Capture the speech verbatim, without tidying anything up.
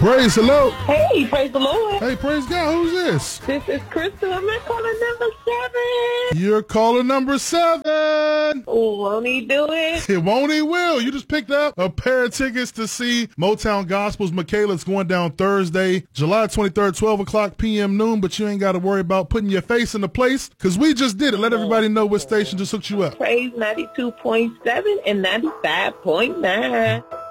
Praise the Lord. Hey, praise the Lord. Hey, praise God. Who's this? This is Crystal. I'm calling number seven. You're calling number seven. Won't he do it? It won't, he will. You just picked up a pair of tickets to see Motown Gospels. Michaela's going down Thursday, July twenty-third, twelve o'clock p m noon, but you ain't got to worry about putting your face in the place because we just did it. Let everybody know what station just hooked you up. Praise ninety-two point seven and ninety-five point nine.